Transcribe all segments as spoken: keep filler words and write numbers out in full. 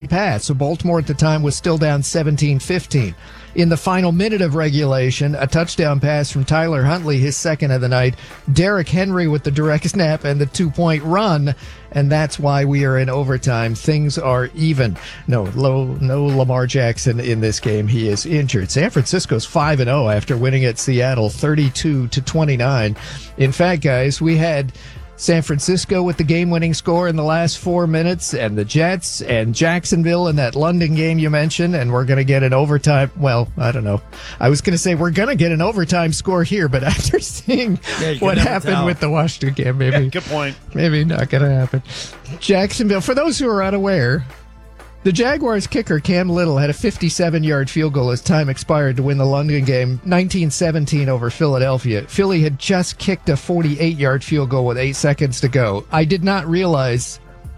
pass. So Baltimore at the time was still down seventeen fifteen. In the final minute of regulation, a touchdown pass from Tyler Huntley, his second of the night. Derrick Henry with the direct snap and the two-point run, and that's why we are in overtime. Things are even. No, low, no Lamar Jackson in this game. He is injured. San Francisco's five and oh after winning at Seattle thirty-two to twenty-nine. In fact, guys, we had San Francisco with the game-winning score in the last four minutes, and the Jets and Jacksonville in that London game you mentioned, and we're going to get an overtime. Well, I don't know. I was going to say we're going to get an overtime score here, but after seeing yeah, what happened tell. with the Washington game, maybe. Yeah, good point. Maybe not going to happen. Jacksonville, for those who are unaware, the Jaguars kicker Cam Little had a fifty-seven-yard field goal as time expired to win the London game, nineteen seventeen over Philadelphia. Philly had just kicked a forty-eight-yard field goal with eight seconds to go. I did not realize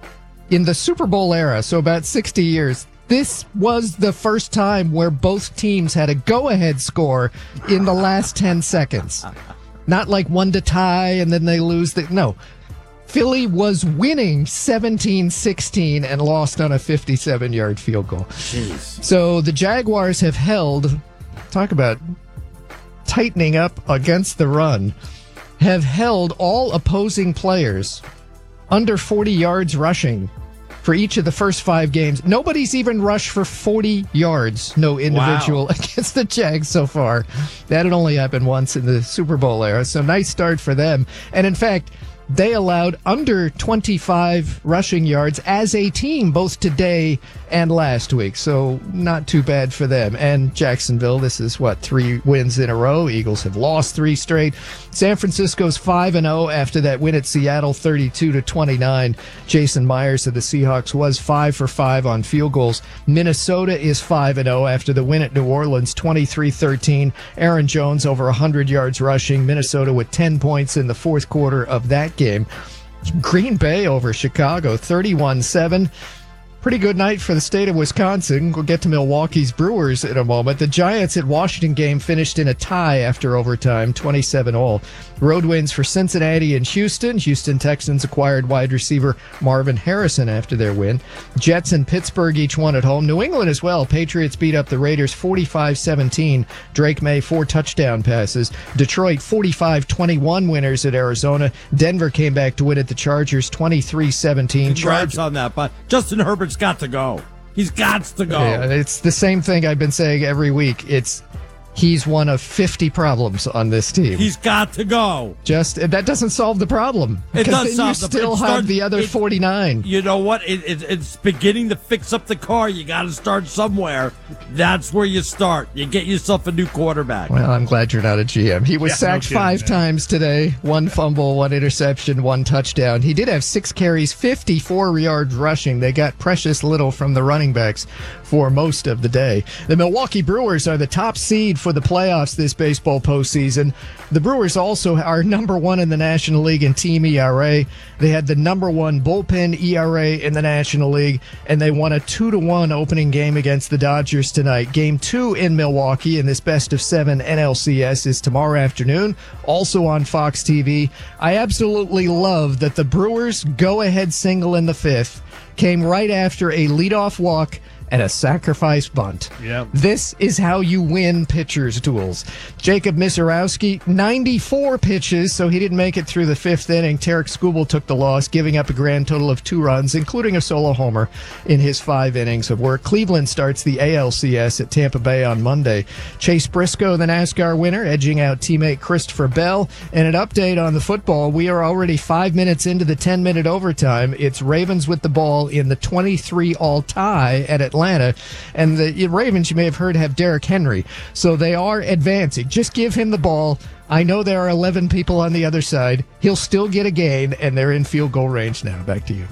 in the Super Bowl era, so about sixty years, this was the first time where both teams had a go-ahead score in the last ten seconds. Not like one to tie and then they lose. The, no. Philly was winning seventeen sixteen and lost on a fifty-seven-yard field goal. Jeez. So the Jaguars have held, talk about tightening up against the run, have held all opposing players under forty yards rushing for each of the first five games. Nobody's even rushed for forty yards, no individual, wow. against the Jags so far. That had only happened once in the Super Bowl era, so nice start for them. And in fact, they allowed under twenty-five rushing yards as a team both today and last week. So not too bad for them. And Jacksonville, this is what, three wins in a row. Eagles have lost three straight. San Francisco's five and oh after that win at Seattle thirty-two to twenty-nine. Jason Myers of the Seahawks was five for five on field goals. Minnesota is five and oh after the win at New Orleans twenty-three thirteen. Aaron Jones over one hundred yards rushing. Minnesota with ten points in the fourth quarter of that game. Green Bay over Chicago thirty-one seven. Pretty good night for the state of Wisconsin. We'll get to Milwaukee's Brewers in a moment. The Giants at Washington game finished in a tie after overtime, twenty-seven all. Road wins for Cincinnati and Houston. Houston Texans acquired wide receiver Marvin Harrison after their win. Jets and Pittsburgh each won at home. New England as well. Patriots beat up the Raiders forty-five seventeen. Drake May, four touchdown passes. Detroit forty-five twenty-one winners at Arizona. Denver came back to win at the Chargers twenty-three seventeen. Congrats on that, but Justin Herbert's got to go. He's got to go. Yeah, it's the same thing I've been saying every week. It's he's one of fifty problems on this team. He's got to go. Just that doesn't solve the problem. It does then solve you the still it have starts, the other it, forty-nine. You know what? It, it, it's beginning to fix up the car. You got to start somewhere. That's where you start. You get yourself a new quarterback. Well, I'm glad you're not a G M. He was yeah, sacked no kidding, five man. times today. One fumble, one interception, one touchdown. He did have six carries, fifty-four yards rushing. They got precious little from the running backs for most of the day. The Milwaukee Brewers are the top seed for the playoffs this baseball postseason. The Brewers also are number one in the National League in team E R A. They had the number one bullpen E R A in the National League, and they won a two to one opening game against the Dodgers tonight. Game two in Milwaukee in this best of seven N L C S is tomorrow afternoon, also on Fox T V. I absolutely love that the Brewers' go-ahead single in the fifth came right after a leadoff walk and a sacrifice bunt. Yep. This is how you win pitchers' duels. Jacob Misarowski, ninety-four pitches, so he didn't make it through the fifth inning. Tarek Skubal took the loss, giving up a grand total of two runs, including a solo homer in his five innings of work. Cleveland starts the A L C S at Tampa Bay on Monday. Chase Briscoe, the NASCAR winner, edging out teammate Christopher Bell. And an update on the football. We are already five minutes into the ten-minute overtime. It's Ravens with the ball in the twenty-three all tie at Atlanta. Atlanta, and the Ravens, you may have heard, have Derrick Henry, so they are advancing. Just give him the ball. I know there are eleven people on the other side. He'll still get a gain, and they're in field goal range now. Back to you.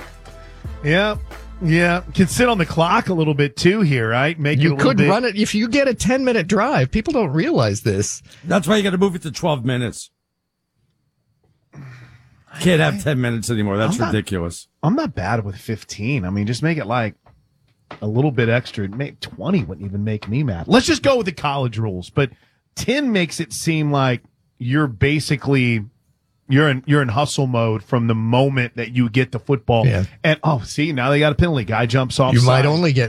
Yeah, yeah. Can sit on the clock a little bit too here, right? Make you it a could bit. run it if you get a ten-minute drive. People don't realize this. That's why you got to move it to twelve minutes. Can't have ten minutes anymore. That's I'm not, ridiculous. I'm not bad with fifteen. I mean, just make it like a little bit extra. Make twenty wouldn't even make me mad. Let's just go with the college rules. But ten makes it seem like you're basically you're in you're in hustle mode from the moment that you get the football. Yeah. And oh, see, now they got a penalty. Guy jumps off. You might only get